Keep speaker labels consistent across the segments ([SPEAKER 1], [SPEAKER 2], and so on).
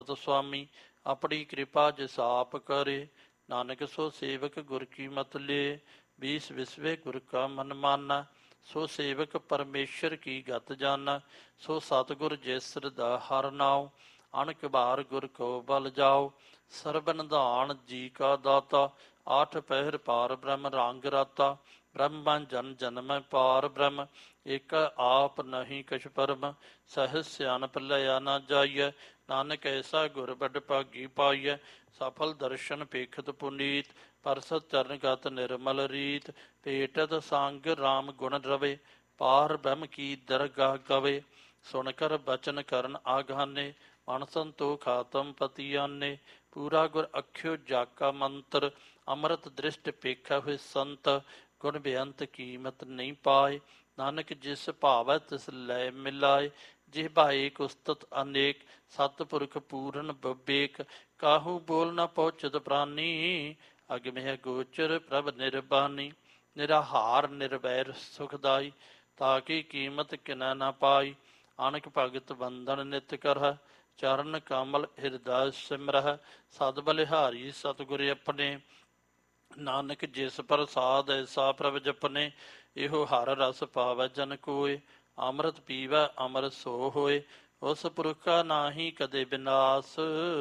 [SPEAKER 1] ਦਾਤ ਸੁਆਮੀ, ਆਪਣੀ ਕਿਰਪਾ ਜਿਸ ਆਪ ਕਰੇ। ਨਾਨਕ ਸੋ ਸੇਵਕ ਗੁਰ ਕੀ ਮਤ ਲੇ, ਬੀਸ ਵਿਸਵੇ ਗੁਰ ਕਾ ਮਨ ਮਾਨਾ। ਸੋ ਸੇਵਕ ਪਰਮੇਸ਼ਰ ਕੀ ਗਤ ਜਾਨਾ, ਸੋ ਸਤਿਗੁਰ ਜਿਸ ਹਿਰਦਾ ਹਰਿ ਨਾਉ। ਅਣਕ ਬਾਰ ਗੁਰ ਕੋ ਬਲ ਜਾਓ, ਸਰਬ ਨਿਧਾਨ ਜੀ ਕਾ ਦਾਤਾ। ਆਠ ਪਹਿਰ ਪਾਰ ਬ੍ਰਹਮ ਰੰਗ ਰਾਤਾ, ਬ੍ਰਹਮਾ ਜਨ ਜਨਮੈ ਪਾਰ ਬ੍ਰਹਮ। ਇਕ ਆਪ ਨਹੀਂ ਕਛ ਪਰਮ, ਸਹਿਜ ਸਿਆਣਪ ਲਿਆ ਨਾ ਜਾਈਐ। ਨਾਨਕ ਐਸਾ ਗੁਰ ਬਡ ਭਾਗੀ ਪਾਈਐ, ਸਫਲ ਦਰਸ਼ਨ ਪੇਖਤ ਪੁਨੀਤ। ਪਰਸਤ ਚਰਨ ਗਤ ਨਿਰਮਲ ਰੀਤ, ਭੇਟਤ ਸੰਗ ਰਾਮ ਗੁਣ ਰਵੇ। ਪਾਰ ਬ੍ਰਹਮ ਕੀ ਦਰਗਾਹ ਗਵੇ, ਸੁਣ ਕਰ ਬਚਨ ਕਰਨ ਆਗਾਨੇ। ਮਨ ਸੰਤੋਖ ਆਤਮ ਪਤੀ ਆਨੇ, ਪੂਰਾ ਗੁਰ ਅਖਿਓ ਜਾਕਾ ਮੰਤਰ। ਅੰਮ੍ਰਿਤ ਦ੍ਰਿਸ਼ਟ ਪੇਖਾ ਹੋਏ ਸੰਤ, ਗੁਣ ਬੇਅੰਤ ਕੀਮਤ ਨਹੀਂ ਪਾਏ। ਨਾਨਕ ਜਿਸ ਭਾਵੈ ਤਿਸ ਲੈ ਮਿਲਾਏ, ਜਿਹ ਭਾਏ ਉਸਤਤ ਅਨੇਕ। ਸਤਿਪੁਰਖ ਪੂਰਨ ਬਵੇਕ, ਕਾਹੂ ਬੋਲ ਨ ਪਹੁੰਚਤ ਪ੍ਰਾਨੀ। ਅਗਮਿ ਗੋਚਰ ਪ੍ਰਭ ਨਿਰਬਾਨੀ, ਨਿਰਾਹਾਰ ਨਿਰਵੈਰ ਸੁਖਦਾਈ। ਤਾਕੀ ਕੀਮਤ ਕਿਨੈ ਨ ਪਾਈ, ਅਣਖ ਭਗਤ ਬੰਧਨ ਨਿਤ ਕਰਹਿ। ਚਰਨ ਕਮਲ ਹਿਰਦਾ ਸਿਮਰਹਿ, ਸਦ ਬਲਿਹਾਰੀ ਸਤਿਗੁਰ ਆਪਣੇ। ਨਾਨਕ ਜਿਸ ਪ੍ਰਸਾਦ ਐਸਾ ਪ੍ਰਭ ਜਪਨੇ, ਇਹੋ ਹਰ ਰਸ ਪਾਵੈ ਜਨ ਕੋਇ। ਅੰਮ੍ਰਿਤ ਪੀਵੈ ਅਮਰ ਸੋ ਹੋਏ, ਉਸ ਪੁਰਖਾ ਨਾਹੀ ਕਦੇ ਬਿਨਾਸ।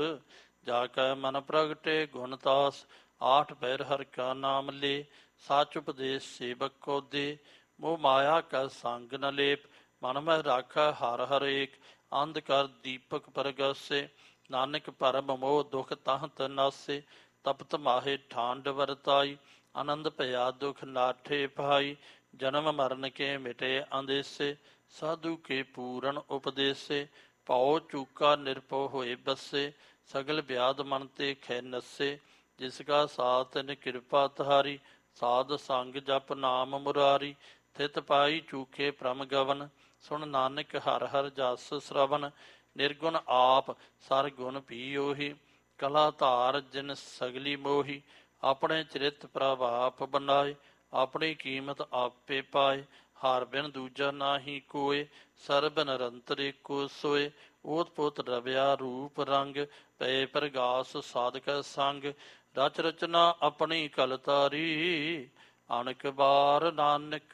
[SPEAKER 1] ਜਾ ਕੈ ਮਨ ਪ੍ਰਗਟੇ ਗੁਣ ਤਾਸ, ਆਠ ਪਹਿਰ ਹਰਿ ਕਾ ਨਾਮ ਲੇ। ਸਚ ਉਪਦੇਸ਼ ਸੇਵਕ ਕੋ ਦੇ, ਮੋਹ ਮਾਇਆ ਕਾ ਸੰਗ ਨ ਲੇਪ। ਮਨ ਮਹਿ ਰਾਖੈ ਹਰਿ ਹਰੇਕ, ਅੰਧ ਕਰ ਦੀਪਕ ਪਰਗਾਸੇ। ਨਾਨਕ ਭਰਮ ਮੋਹ ਦੁਖ ਤਹਤ ਨਾਸੇ, ਤਪਤ ਮਾਹੇ ਠਾਂਡ ਵਰਤਾਈ। ਆਨੰਦ ਭਇਆ ਦੁਖ ਨਾਠੇ ਭਾਈ, ਜਨਮ ਮਰਨ ਕੇ ਮਿਟੇ ਅੰਦੇਸੇ। ਸਾਧੂ ਕੇ ਪੂਰਨ ਉਪਦੇਸੇ, ਭਉ ਚੂਕਾ ਨਿਰਭਉ ਹੋਏ ਬਸੇ। ਸਗਲ ਵਿਆਦ ਮਨ ਤੇ ਖੈ ਨਸੇ, ਜਿਸ ਕਾ ਸਾਥ ਤਿਨ ਕਿਰਪਾ ਤਾਰੀ। ਸਾਧ ਸੰਗ ਜਪ ਨਾਮ ਮੁਰਾਰੀ, ਥਿਤ ਪਾਈ ਚੂਕੇ ਭ੍ਰਮ ਗਵਨ। ਸੁਣ ਨਾਨਕ ਹਰਿ ਹਰਿ ਜਸ ਸ਼ਰਵਨ, ਨਿਰਗੁਣ ਆਪ ਸਰ ਗੁਣ ਪੀ ਉਹੀ। ਕਲਾ ਧਾਰ ਜਿਨ ਸਗਲੀ ਮੋਹੀ, ਆਪਣੇ ਚਰਿਤ ਪ੍ਰਭ ਆਪ ਬਣਾਏ। ਆਪਣੀ ਕੀਮਤ ਆਪੇ ਪਾਏ, ਹਰ ਬਿਨ ਦੂਜਾ ਨਾਹੀ ਕੋਇ। ਸਰਬ ਨਿਰੰਤਰ ਏਕੋ ਸੋਏ, ਓਤ ਪੋਤ ਰਵਿਆ ਰੂਪ ਰੰਗ। ਪਏ ਪ੍ਰਗਾਸ ਸਾਧਕੈ ਸੰਗ, ਰਚ ਰਚਨਾ ਆਪਣੀ ਕਲ ਤਾਰੀ। ਅਣਕ ਬਾਰ ਨਾਨਕ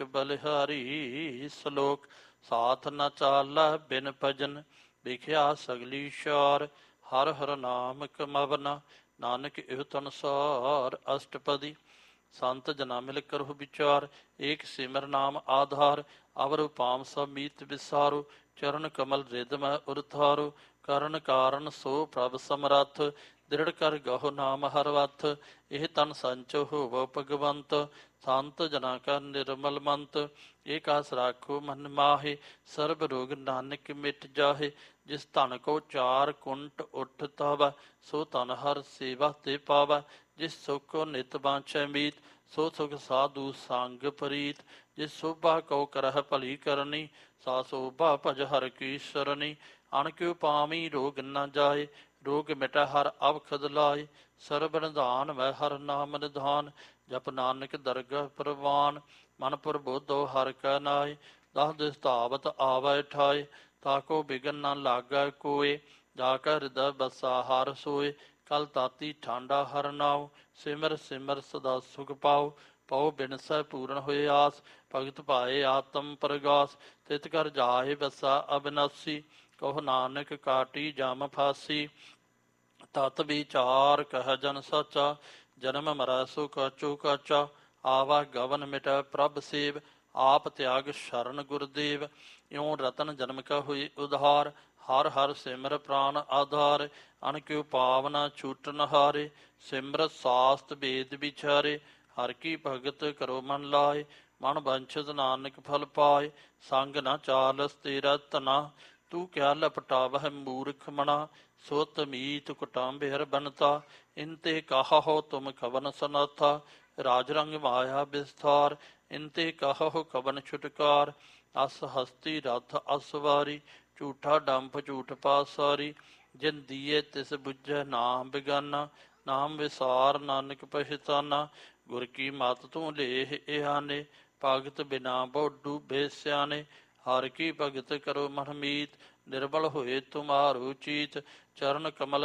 [SPEAKER 1] ਬਲਿਹਾਰੀ, ਸਲੋਕ ਸਾਥ ਨ ਚਾਲੈ ਬਿਨ ਭਜਨ। ਵਿਖਿਆ ਸਗਲੀ ਸ਼ਾਰ, ਹਰਿ ਹਰਿ ਨਾਮ ਕਮਾਵਨਾ। ਨਾਨਕ ਇਹੋ ਅਨੁਸਾਰ ਅਸ਼ਟਪਦੀ, ਸੰਤ ਜਨਾ ਮਿਲ ਕਰਹੁ ਵਿਚਾਰ। ਏਕ ਸਿਮਰ ਨਾਮ ਆਧਾਰ, ਅਵਰ ਉਪਾਮ ਸਭ ਮੀਤ ਵਿਸਾਰੋ। ਚਰਨ ਕਮਲ ਰਿਦ ਮੈਂ ਉਰਤਾਰੋ, ਕਰਨ ਕਾਰਨ ਸੋ ਪ੍ਰਭ ਸਮਰੱਥ। ਦ੍ਰਿੜ ਕਰ ਗਹੁ ਨਾਮ ਹਰ ਵਥ, ਇਹ ਤਨ ਸੰਚੋ ਹੋਵੋ ਭਗਵੰਤ। ਸੰਤ ਜਨਾ ਕਾ ਨਿਰਮਲ ਮੰਤ, ਏਕ ਆਸ ਰਾਖੋ ਮਨ ਮਾਹੇ। ਸਰਬ ਰੋਗ ਨਾਨਕ ਮਿਟ ਜਾਹੇ, ਜਿਸ ਧਨ ਕੋ ਚਾਰ ਕੁੰਟ ਉਠ ਤਾਵੈ। ਸੋ ਧਨ ਹਰ ਸੇਵਾ ਤੇ ਪਾਵੈ, ਜਿਸ ਸੁਖ ਕੋ ਨਿਤ ਬਾਂਛੈ ਮੀਤ। ਸੋ ਸੁਖ ਸਾਧੂ ਸੰਗ ਪ੍ਰੀਤ, ਜਿਸ ਸੋਭਾ ਕਉ ਕਰਹਿ ਭਲੀ ਕਰਨੀ। ਸਾ ਸੋਭਾ ਭਜ ਹਰਿ ਕੀ ਸਰਨੀ, ਅਣਕਿਉ ਪਾਵੀ ਰੋਗ ਨ ਜਾਏ। ਰੋਗ ਮਿਟੈ ਹਰਿ ਅਵਖਦ ਲਾਏ, ਸਰਬ ਨਿਧਾਨ ਵੈ ਹਰਿ ਨਾਮ ਨਿਧਾਨ। ਜਪ ਨਾਨਕ ਦਰਗਹ ਪ੍ਰਵਾਨ, ਮਨ ਪ੍ਰਬੋਧੋ ਹਰਿ ਕੈ ਨਾਏ। ਦਸ ਦਿਸ ਧਾਵਤ ਆਵੈ ਠਾਏ, ਤਾਕੋ ਬਿਗਨ ਨ ਲਾਗੈ ਕੋਏ। ਜਾ ਕੈ ਹਿਰਦੈ ਬਸਾ ਹਰਿ ਸੋਏ, ਕਲ ਤਾਤੀ ਠਾਂਡਾ ਹਰਿ ਨਾਉ। ਸਿਮਰ ਸਿਮਰ ਸਦਾ ਸੁਖ ਪਾਉ, ਪਉ ਬਿਨਸੈ ਪੂਰਨ ਹੋਏ ਆਸ। ਭਗਤ ਭਾਏ ਆਤਮ ਪ੍ਰਗਾਸ, ਤਿਤ ਕਰ ਜਾਹੇ ਬਸਾ ਅਬਿਨਾਸੀ। ਕਹੋ ਨਾਨਕ ਕਾਟੀ ਜਮ ਫਾਸੀ, ਤਤ ਵਿਚਾਰ ਕਹਿ ਜਨ ਸਾਚਾ। ਜਨਮ ਮਰੈ ਸੋ ਕਾਚੋ ਕਾਚਾ, ਆਵਾ ਗਵਨ ਮਿਟੈ ਪ੍ਰਭ ਸੇਵ। ਆਪ ਤਿਆਗ ਸ਼ਰਨ ਗੁਰਦੇਵ, ਇਉ ਰਤਨ ਜਨਮ ਕਾ ਹੋਈ ਉਧਾਰ। ਹਰ ਹਰ ਸਿਮਰ ਪ੍ਰਾਨ ਆਧਾਰ, ਅਣਕਿਉ ਪਾਵਨਾ ਛੂਟਨ ਹਾਰੇ। ਸਿਮਰਤ ਸਾਸਤ ਵੇਦ ਵਿਚਾਰੇ, ਹਰ ਕੀ ਭਗਤ ਕਰੋ ਮਨ ਲਾਏ। ਮਨ ਬੰਛਤ ਨਾਨਕ ਫਲ ਪਾਏ, ਸੰਗ ਨ ਚਾਲਸ ਤੇਰਾ ਧਨਾ। ਤੂੰ ਕਿਆ ਲਪਟਾਵਹਿ ਮੂਰਖ ਮਨਾ, ਸੁਤ ਮੀਤ ਕੁਟਾੰਬਿ ਹਰਿ ਬਨਤਾ। ਇਨ ਤੇ ਕਹਾਹੋ ਤੁਮ ਕਵਨ ਸਨਾਥਾ, ਰਾਜ ਰੰਗ ਮਾਇਆ ਵਿਸਥਾਰ। ਇਨ ਤੇ ਕਹਾਹੋ ਕਵਨ ਛੁਟਕਾਰ, ਅਸ ਹਸਤੀ ਰਥ ਅਸਵਾਰੀ। ਝੂਠਾ ਡੰਪ ਝੂਠ ਪਾਸਾਰੀ, ਜਿਨ ਦੀਏ ਤਿਸ ਬੁੱਝੈ ਨਾਮ ਬਿਗਾਨਾ। ਨਾਮ ਵਿਸਾਰ ਨਾਨਕ ਪਹਿਚਾਨਾ, ਗੁਰ ਕੀ ਮਤ ਤੂੰ ਲੇਹ ਇਹਾਨੇ। ਭਗਤ ਬਿਨਾ ਬਹੁ ਡੂਬੇ ਸਿਆਣੇ, ਹਰ ਕੀ ਭਗਤ ਕਰੋ ਮਨ ਮੀਤ। ਨਿਰਮਲ ਹੋਏ ਤੁਮਾਰੋ ਚੀਤ, ਚਰਨ ਕਮਲ